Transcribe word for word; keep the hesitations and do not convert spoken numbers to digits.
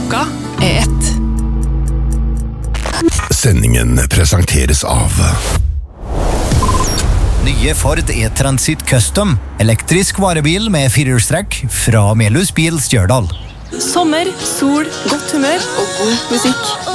Klokka er ett. Sendingen presenteres av Nye Ford E-Transit Custom, elektrisk varebil med firehjulstrekk fra Melhus Bil Stjørdal. Sommer, sol, godt humør og god musikk.